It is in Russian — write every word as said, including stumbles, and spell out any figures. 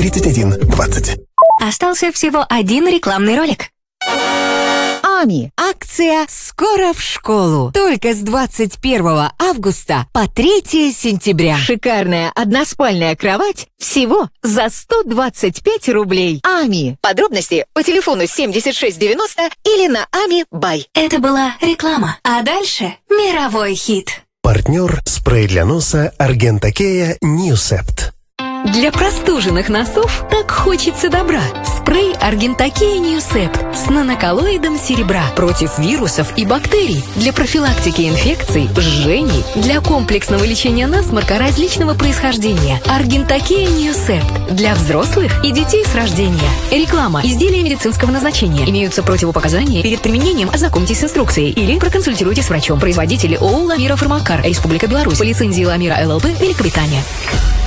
тридцать один двадцать. Остался всего один рекламный ролик. АМИ. Акция «Скоро в школу». Только с двадцать первого августа по третьего сентября. Шикарная односпальная кровать всего за сто двадцать пять рублей. АМИ. Подробности по телефону семьдесят шесть девяносто или на ами бай. Это была реклама. А дальше мировой хит. Партнер спрей для носа Аргентакея Ньюсепт. Для простуженных носов так хочется добра. Спрей Аргентакея Ньюсепт с наноколлоидом серебра против вирусов и бактерий. Для профилактики инфекций, жжений, для комплексного лечения насморка различного происхождения. Аргентакея Ньюсепт для взрослых и детей с рождения. Реклама. Изделия медицинского назначения. Имеются противопоказания перед применением. Ознакомьтесь с инструкцией или проконсультируйтесь с врачом. Производители ООО «Ламира Фармакар», Республика Беларусь. По лицензии «Ламира эл эл пи», Великобритания.